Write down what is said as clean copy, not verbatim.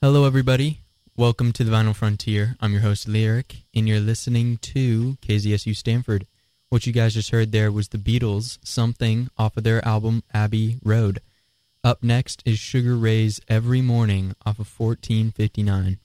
Hello, everybody. Welcome to the Vinyl Frontier. I'm your host, Lyric, and you're listening to KZSU Stanford. What you guys just heard there was the Beatles' Something off of their album Abbey Road. Up next is Sugar Ray's Every Morning off of 1459.